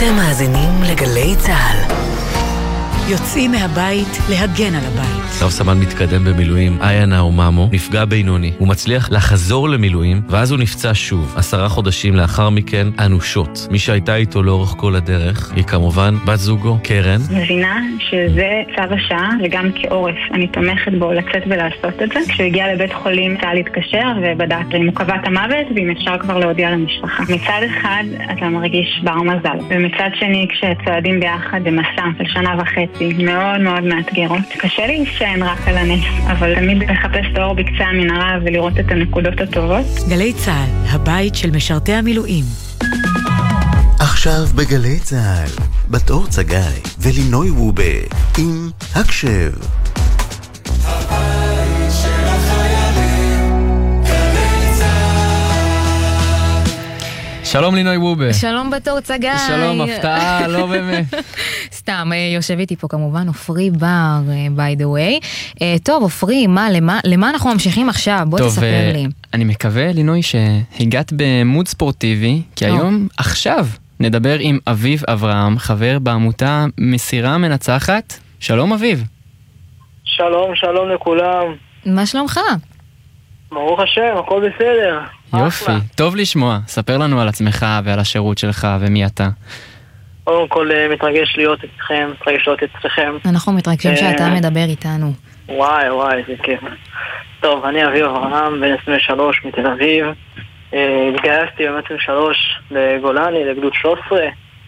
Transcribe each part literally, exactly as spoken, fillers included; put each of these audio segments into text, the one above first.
אתם מאזינים לגלי צהל. יוצאים מהבית להגן על הבית. רב סמל מתקדם במילואים, איינה אוממו, נפגע בינוני. הוא מצליח לחזור למילואים, ואז הוא נפצע שוב. עשרה חודשים לאחר מכן, אנושות. מי שהייתה איתו לאורך כל הדרך, היא כמובן בת זוגו, קרן. מבינה שזה צו השעה, וגם כעורף. אני תומכת בו לצאת ולעשות את זה. כשהוא הגיע לבית חולים, צהל להתקשר ובדק אם הוא קבע את המוות, ואם אפשר כבר להודיע למשפחה. מצד אחד, אתה מרגיש בר מזל. ומצד שני, כשצועדים ביחד במסע של שנה וחצי, מאוד מאוד מאתגרות. קשה לי שאין רק על הנס, אבל תמיד לחפש את האור בקצה המנהרה ולראות את הנקודות הטובות. גלי צהל, הבית של משרתי המילואים. עכשיו בגלי צהל, בת אור צגאי ולינוי וובה עם הקשב. שלום לינוי וובה. שלום בתור צגאי. שלום, הפתעה, לא באמת. סתם, יושב איתי פה כמובן אופרי בר, by the way. טוב, אופרי, מה, למה, למה אנחנו ממשיכים עכשיו? בוא תספר לי. אני מקווה, לינוי, שהגעת במוד ספורטיבי, כי היום, עכשיו, נדבר עם אביב אברהם, חבר בעמותה מסירה מנצחת. שלום אביב. שלום, שלום לכולם. מה שלומך? ברוך השם, הכל בסדר. יופי, טוב לשמוע. ספר לנו על עצמך ועל השירות שלך ומי אתה. קודם כל מתרגש להיות אצלכם, מתרגש להיות אצלכם. אנחנו מתרגשים שאתה מדבר איתנו. וואי וואי, זה כיף. טוב, אני אביב אברהם, בן עשרים ושלוש מתל אביב. התגייסתי בן עשרים ושלוש לגולני, לגדוד שלוש עשרה.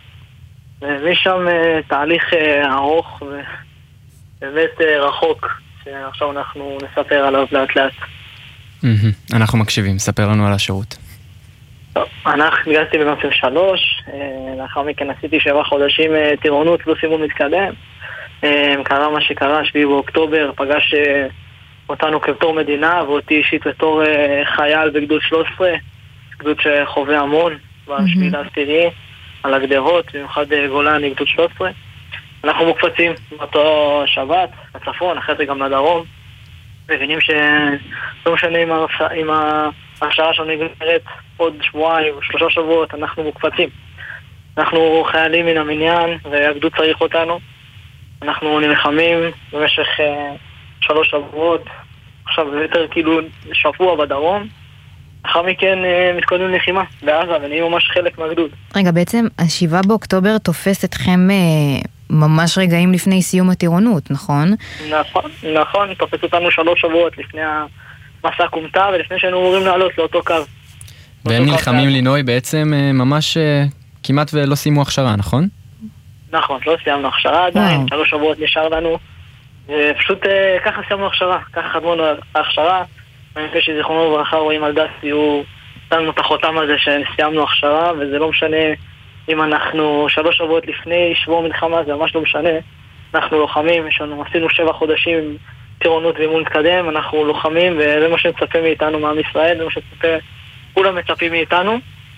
ומשם תהליך ארוך ובאמת רחוק, שעכשיו אנחנו נספר עליו לאט לאט. אנחנו מקשיבים, ספר לנו על השירות. אנחנו התגייסתי בן עשרים ושלוש, לאחר מכן עשיתי שבעה חודשים טירונות פלוס אימון מתקדם. קרה מה שקרה, שביעי באוקטובר, פגש אותנו כבתור מדינה ואותי אישית בתור חייל בגדוד שלוש עשרה, גדוד שחווה המון בשביעי לעשירי על הגדרות, במיוחד גולני גדוד שלוש עשרה. אנחנו מוקפצים באותו שבת לצפון, אחרי זה גם לדרום, מבינים שלא משנה אם ההכשרה שלנו נגמרת עוד שבועיים או שלושה שבועות, אנחנו מוקפצים. אנחנו חיילים מן המניין והגדוד צריך אותנו. אנחנו נלחמים במשך שלוש שבועות, עכשיו יותר כאילו שבוע בדרום. אחר מכן מתקודמים לחימה בעזה ונהיים ממש חלק מהגדוד. רגע, בעצם השבעה באוקטובר תופס אתכם ממש רגעים לפני סיום הטירונות, נכון? נכון, נכון, תופס אותנו שלוש שבועות לפני המסע קומטה ולפני שהיינו אמורים לעלות לאותו קו. והם נלחמים לינוי בעצם ממש כמעט ולא סיימו הכשרה, נכון? נכון, לא סיימנו הכשרה עדיין, שלוש שבועות נשאר לנו, ופשוט ככה סיימנו הכשרה, ככה חדמנו ההכשרה, ואני חושב שזיכרונו וברכה רואים על דסי, הוא נתנו את החותם הזה שסיימנו הכשרה, וזה לא משנה אם אנחנו שלוש שבועות לפני שבוע מלחמה, זה ממש לא משנה. אנחנו לוחמים, יש לנו, עשינו שבע חודשים טירונות ואימון מתקדם, אנחנו לוחמים, וזה מה שמצפה מאיתנו מעם ישראל, זה מה שמצפה, כולם מצפים מאיתנו,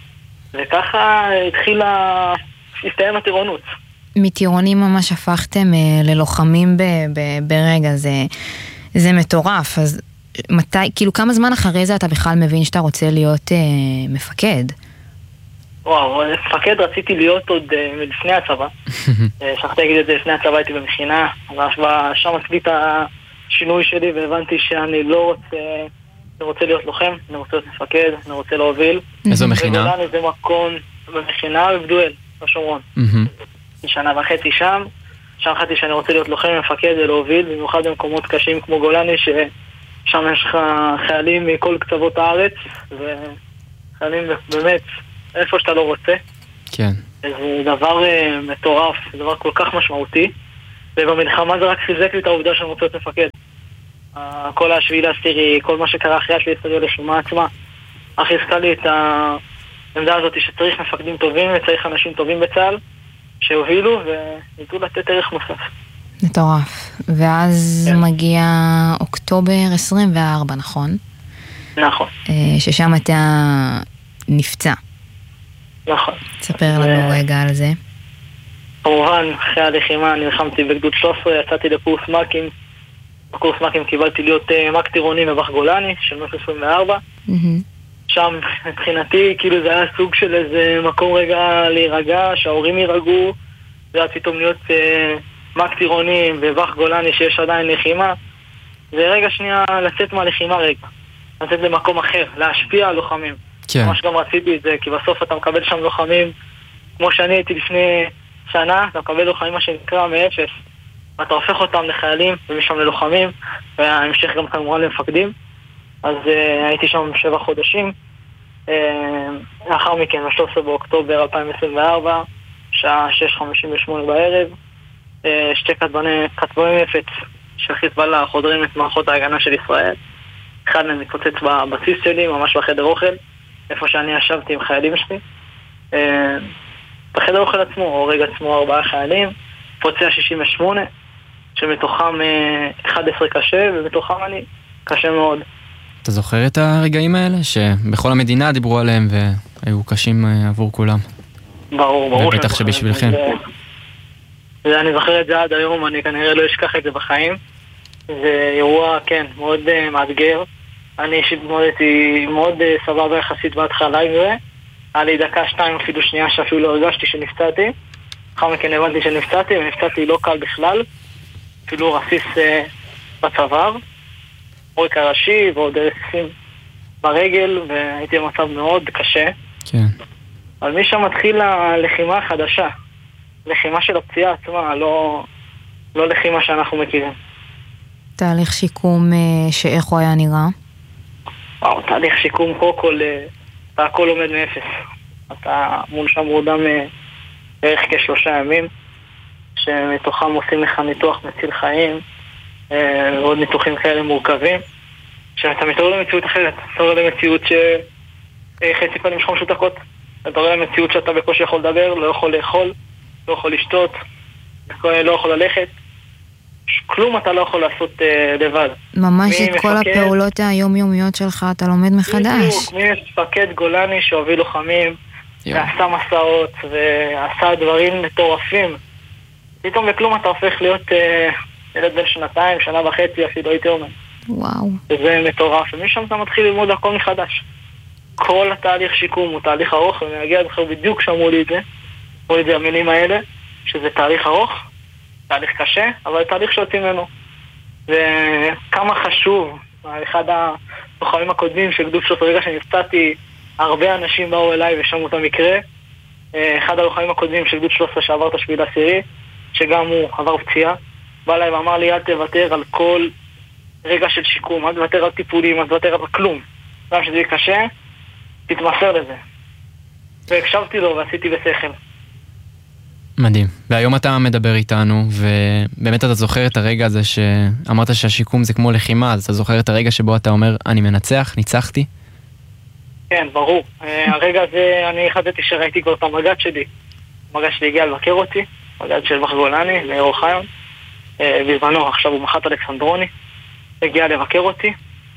וככה התחילה, הסתיים הטירונות. מטירונים ממש הפכתם ללוחמים ב- ב- ברגע, זה, זה מטורף, אז מתי, כאילו כמה זמן אחרי זה אתה בכלל מבין שאתה רוצה להיות אה, מפקד? וואו, מפקד רציתי להיות עוד uh, לפני הצבא. שכחתי להגיד את זה, לפני הצבא הייתי במכינה, שם עשיתי את השינוי שלי והבנתי שאני לא רוצה, אני רוצה להיות לוחם, אני רוצה להיות מפקד, אני רוצה להוביל. איזו מכינה? וגולני זה מקום במכינה בגדואל, בשומרון. שנה וחצי שם, שם חשבתי שאני רוצה להיות לוחם, מפקד ולהוביל, במיוחד במקומות קשים כמו גולני, ששם יש לך חיילים מכל קצוות הארץ, וחיילים באמת איפה שאתה לא רוצה. כן. זה דבר uh, מטורף, זה דבר כל כך משמעותי, ובמלחמה זה רק חיזק לי את העובדה שאני רוצה להיות מפקד. Uh, כל השביעי לעשירי, כל מה שקרה אחרי השביעי לעשירי לשומה עצמה, אך חיזקה לי את העמדה הזאת שצריך מפקדים טובים וצריך אנשים טובים בצה"ל, שהובילו וידעו לתת ערך מוסף. מטורף. ואז כן. מגיע אוקטובר עשרים וארבע, נכון? נכון. Uh, ששם אתה נפצע. נכון. תספר לנו רגע על זה. כמובן, אחרי הלחימה נלחמתי בגדוד שלוש עשרה, יצאתי לקורס מ"כים. בקורס מ"כים קיבלתי להיות מ"ק טירוני מבח גולני של מ"ק עשרים וארבע. שם מבחינתי כאילו זה היה סוג של איזה מקום רגע להירגע, שההורים יירגעו, זה היה פתאום להיות אה, מק טירונים ובח גולני שיש עדיין לחימה. זה רגע שנייה לצאת מהלחימה רגע, לצאת למקום אחר, להשפיע על לוחמים. כן. ממש גם רציתי את זה, כי בסוף אתה מקבל שם לוחמים, כמו שאני הייתי לפני שנה, אתה מקבל לוחמים מה שנקרא מאפס, ואתה הופך אותם לחיילים ומשם ללוחמים, וההמשך גם כמובן למפקדים. אז uh, הייתי שם שבע חודשים. Uh, לאחר מכן, ב-שלושה עשר באוקטובר אלפיים עשרים וארבע, שעה שש חמישים ושמונה בערב, uh, שתי כטבני, כטבני נפץ של חיזבאללה חודרים את מערכות ההגנה של ישראל. אחד מהם מתפוצץ בבסיס שלי, ממש בחדר אוכל, איפה שאני ישבתי עם חיילים שלי. Uh, בחדר אוכל עצמו, הורג עצמו ארבעה חיילים, פוצע שישים ושמונה, שמתוכם uh, אחד עשר קשה, ומתוכם אני קשה מאוד. אתה זוכר את הרגעים האלה שבכל המדינה דיברו עליהם והיו קשים עבור כולם? ברור, ברור. ובטח שבשבילכם. זה, אני זוכר את זה עד היום, אני כנראה לא אשכח את זה בחיים. זה אירוע, כן, מאוד uh, מאתגר. אני אישית התמודדתי מאוד uh, סבבה יחסית בהתחלה עם זה. היה לי דקה, שתיים, אפילו שנייה שאפילו לא הרגשתי שנפצעתי. אחר מכן הבנתי שנפצעתי, ונפצעתי לא קל בכלל. אפילו רסיס uh, בצוואר. עורק הראשי ועוד רסיסים ברגל, והייתי במצב מאוד קשה. כן. אבל משם מתחיל הלחימה החדשה. לחימה של הפציעה עצמה, לא, לא לחימה שאנחנו מכירים. תהליך שיקום שאיך הוא היה נראה? וואו, תהליך שיקום קודם כל, אתה הכל עומד מאפס. אתה מונשם מורדם בערך כשלושה ימים, שמתוכם עושים לך ניתוח מציל חיים, ועוד ניתוחים כאלה מורכבים, שאתה מתעורר למציאות אחרת, אתה מתעורר למציאות שחצי פנים שלך משותקות, אתה מתעורר למציאות שאתה בקושי יכול לדבר, לא יכול לאכול, לא יכול לשתות, לא יכול ללכת, כלום אתה לא יכול לעשות uh, לבד. ממש את מפקד, כל הפעולות היומיומיות שלך אתה לומד מחדש. מי מפקד גולני שהוביל לוחמים, ועשה מסעות, ועשה דברים מטורפים, פתאום בכלום אתה הופך להיות... Uh, ילד בן שנתיים, שנה וחצי, אפילו הייתי אומר. וואו. וזה מטורף. ומשם אתה מתחיל ללמוד הכל מחדש. כל התהליך שיקום הוא תהליך ארוך, ומגיע עד אחר בדיוק שאמרו לי את זה. אמרו לי את זה המילים האלה, שזה תהליך ארוך, תהליך קשה, אבל תהליך שיוצאים ממנו. וכמה חשוב, אחד הלוחמים הקודמים שגדוד שלוש רגע שנפצעתי, הרבה אנשים באו אליי ושמעו את המקרה. אחד הלוחמים הקודמים שגדוד שלוש שעבר את השביל העשירי, שגם הוא עבר פציעה. בא אליי ואמר לי, אל תוותר על כל רגע של שיקום, אל תוותר על טיפולים, אל תוותר על כלום. גם שזה יהיה קשה, תתמסר לזה. והקשבתי לו ועשיתי בשכל. מדהים. והיום אתה מדבר איתנו, ובאמת אתה זוכר את הרגע הזה שאמרת שהשיקום זה כמו לחימה, אז אתה זוכר את הרגע שבו אתה אומר, אני מנצח, ניצחתי? כן, ברור. הרגע הזה, אני החלטתי שראיתי כבר את המגד שלי. המגד שלי הגיע לבקר אותי, מגד של בח גולני, לאור חיון. בזמנו, עכשיו הוא מח"ט אלכסנדרוני, הגיע לבקר אותי.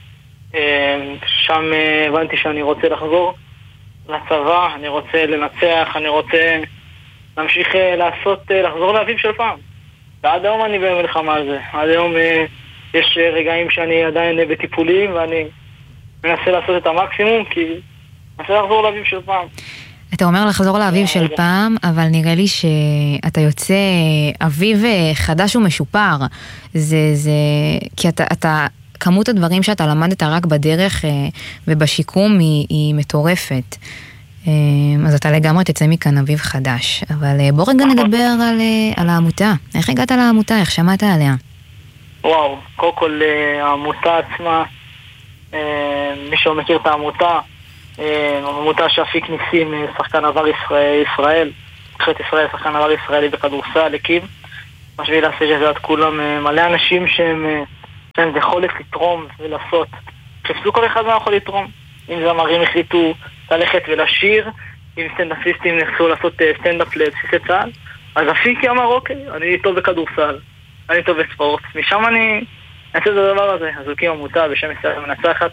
שם הבנתי שאני רוצה לחזור לצבא, אני רוצה לנצח, אני רוצה להמשיך לעשות, לחזור לאביב של פעם. ועד היום אני במלחמה על זה. עד היום יש רגעים שאני עדיין בטיפולים, ואני מנסה לעשות את המקסימום, כי אני מנסה לחזור לאביב של פעם. אתה אומר לחזור לאביב של פעם, אבל נראה לי שאתה יוצא אביב חדש ומשופר. זה, זה, כי אתה, אתה, כמות הדברים שאתה למדת רק בדרך ובשיקום היא, היא מטורפת. אז אתה לגמרי תצא מכאן אביב חדש. אבל בוא רגע נדבר על, על העמותה. איך הגעת לעמותה? איך שמעת עליה? וואו, קודם כל העמותה עצמה, מי שמכיר את העמותה, עמותה שאפיק ניסים, שחקן עבר ישראל, ישראל, נבחרת ישראל, שחקן עבר ישראלי בכדורסל, הקים. בשביל לעשות את זה עד כולם מלא אנשים שהם, שהם יכולת לתרום ולעשות. חפשו כל אחד מה יכול לתרום. אם זמרים החליטו ללכת ולשיר, אם סטנדאפיסטים נחזו לעשות סטנדאפ לבסיסי צה"ל, אז אפיקי אמר, אוקיי, אני טוב בכדורסל, אני טוב בספורט. משם אני אעשה את הדבר הזה. אז הוא הקים עמותה בשם ישראל מנצחת,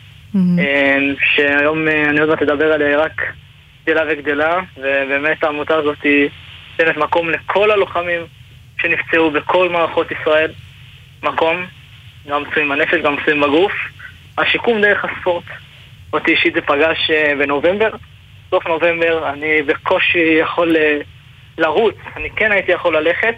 שהיום אני עוד מעט אדבר עליה, רק גדלה וגדלה, ובאמת העמותה הזאת היא נותנת מקום לכל הלוחמים שנפצעו בכל מערכות ישראל, מקום, גם פצועים בנפש, גם פצועים בגוף, השיקום דרך הספורט. אותי אישית זה פגש בנובמבר. סוף נובמבר אני בקושי יכול לרוץ, אני כן הייתי יכול ללכת,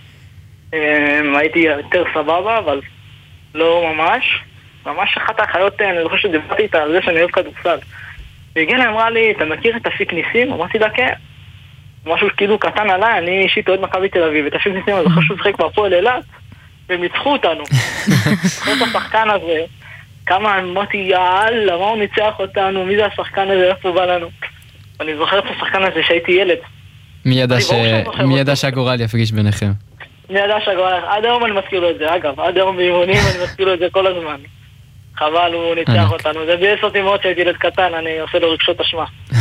הייתי יותר סבבה, אבל לא ממש. ממש אחת האחיות, אני זוכר שדיברתי איתה על זה שאני אוהב כדורסל. והגיעה לה, אמרה לי, אתה מכיר את אפיק ניסים? אמרתי לה, כן. משהו כאילו קטן עליי, אני אישית אוהד מכבי תל אביב, את אפיק ניסים, אני זוכר שהוא שחק בהפועל אילת, והם ניצחו אותנו. זוכר את השחקן הזה, כמה אמרתי, יאללה, מה הוא ניצח אותנו, מי זה השחקן הזה, איפה הוא בא לנו? אני זוכר את השחקן הזה שהייתי ילד. מי ידע שהגורל יפגיש ביניכם? מי ידע שהגורל, עד היום אני מזכיר לו את זה, אגב, עד היום באימונים אני מזכיר לו את זה כל הזמן. חבל, הוא ניצח אותנו. זה בייס אותי מאוד שהייתי ילד קטן, אני עושה לו רגשות אשמה.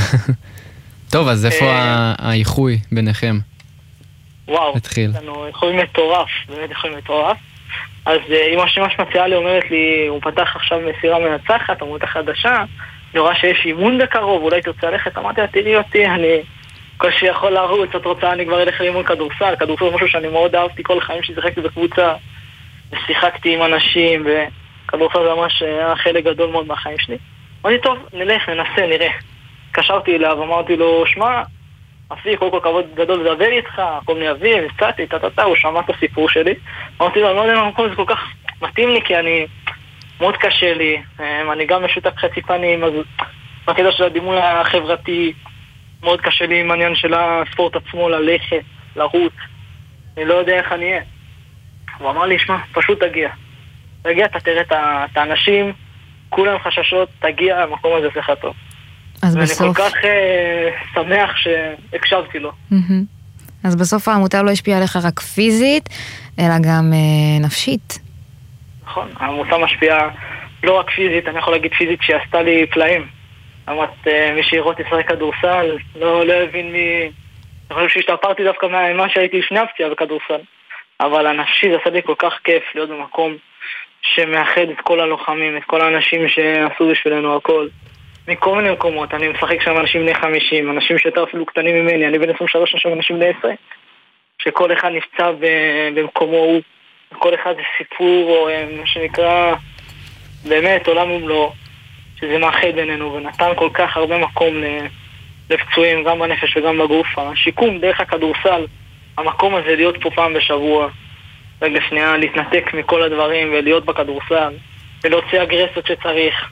טוב, אז איפה האיחוי ביניכם? וואו, התחיל. לנו איחוי מטורף, באמת איחוי מטורף. אז אמא שמש מציעה לי, אומרת לי, הוא פתח עכשיו מסירה מנצחת, עמותה חדשה, אני רואה שיש אימון בקרוב, אולי תרצה ללכת, אמרתי לה, תראי אותי, אני קושי יכול להרוץ, את רוצה, אני כבר אלך לאימון כדורסל, כדורסל זה משהו שאני מאוד אהבתי כל החיים ששיחקתי בקבוצה, ושיחקתי עם אנשים, וכדורסל זה ממש היה חלק גדול מאוד מהחיים שלי. אמרתי, טוב, נלך, ננסה, נראה. קשרתי אליו, אמרתי לו, שמע, אפיק, כל כל כבוד גדול לדבר איתך, כל מיני אביב, הצעתי, תתתה, הוא שמע את הסיפור שלי. אמרתי לו, אני לא יודע מה המקום, זה כל כך מתאים לי, כי אני, מאוד קשה לי, אני גם משותק חצי פנים, אז בקטע של הדימוי החברתי, מאוד קשה לי עם העניין של הספורט עצמו, ללכת, לרוץ, אני לא יודע איך אני אהיה. הוא אמר לי, שמע, פשוט תגיע. תגיע, אתה תראה את האנשים, כולם חששות, תגיע, המקום הזה שלך טוב. אז ואני בסוף... כל כך uh, שמח שהקשבתי לו. אז בסוף העמותה לא השפיעה עליך רק פיזית, אלא גם uh, נפשית. נכון, העמותה משפיעה לא רק פיזית, אני יכול להגיד פיזית שהיא עשתה לי פלאים. אמרת, uh, מי שירות ישראל כדורסל, לא, לא הבין מי... אני חושב שהשתפרתי דווקא מה שהייתי לפני הפציעה בכדורסל. אבל הנפשי זה עשה לי כל כך כיף להיות במקום שמאחד את כל הלוחמים, את כל האנשים שעשו בשבילנו הכל. מכל מיני מקומות, אני משחק שם אנשים בני חמישים, אנשים שיותר אפילו קטנים ממני, אני בן עשרים ושלוש, אנשים אנשים בני עשרה, שכל אחד נפצע במקומו הוא, כל אחד זה סיפור, או מה שנקרא, באמת עולם ומלואו, שזה מאחד בינינו, ונתן כל כך הרבה מקום לפצועים, גם בנפש וגם בגוף. השיקום דרך הכדורסל, המקום הזה להיות פה פעם בשבוע, רגע שנייה, להתנתק מכל הדברים ולהיות בכדורסל, ולהוציא אגרסיות שצריך,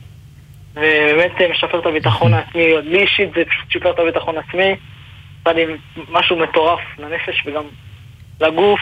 ובאמת משפר את הביטחון העצמי. לי אישית זה פשוט שיפר את הביטחון העצמי, עשה לי משהו מטורף לנפש וגם לגוף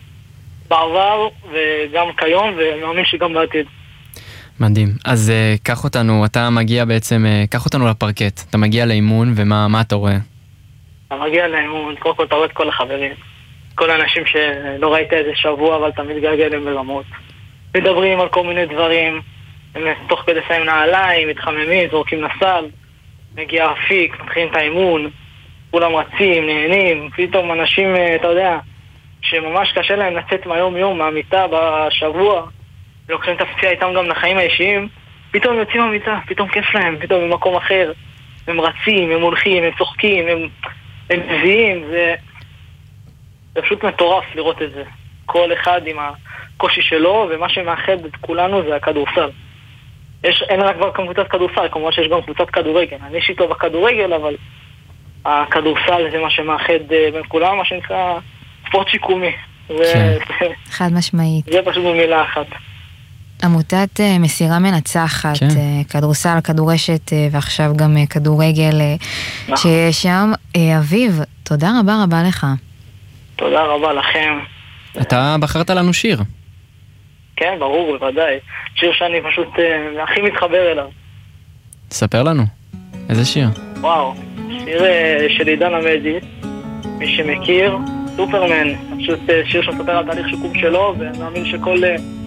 בעבר וגם כיום, ומאמין שגם בעתיד. מדהים. אז uh, קח אותנו, אתה מגיע בעצם, uh, קח אותנו לפרקט, אתה מגיע לאימון, ומה מה אתה רואה? אתה מגיע לאימון, קודם כל אתה רואה את כל החברים, כל האנשים שלא ראית איזה שבוע, אבל אתה מתגעגע אליהם ברמות. מדברים על כל מיני דברים, תוך כדי שמים נעליים, מתחממים, זורקים לסל, מגיע אפיק, מתחילים את האימון, כולם רצים, נהנים, פתאום אנשים, אתה יודע, שממש קשה להם לצאת מהיום יום, מהמיטה בשבוע, ולוקחים את הפציעה איתם גם לחיים האישיים, פתאום הם יוצאים מהמיטה, פתאום כיף להם, פתאום במקום אחר, הם רצים, הם הולכים, הם צוחקים, הם, הם מביאים, זה... זה פשוט מטורף לראות את זה. כל אחד עם הקושי שלו, ומה שמאחד את כולנו זה הכדורסל. יש, אין רק כבר קבוצת כדורסל, כמובן שיש גם קבוצת כדורגל. אני אישית טוב בכדורגל, אבל הכדורסל זה מה שמאחד בין כולם, מה שנקרא ספורט שיקומי. זה, חד משמעית. זה פשוט במילה אחת. עמותת מסירה מנצחת, כן. כדורסל, כדורשת ועכשיו גם כדורגל נכון. שיש שם. אביב, תודה רבה רבה לך. תודה רבה לכם. אתה בחרת לנו שיר. כן, ברור, בוודאי. שיר שאני פשוט uh, הכי מתחבר אליו. ספר לנו. איזה שיר? וואו, שיר uh, של עידן עמדי, מי שמכיר, סופרמן. פשוט uh, שיר שמספר על תהליך שיקום שלו, ואני מאמין שכל... Uh,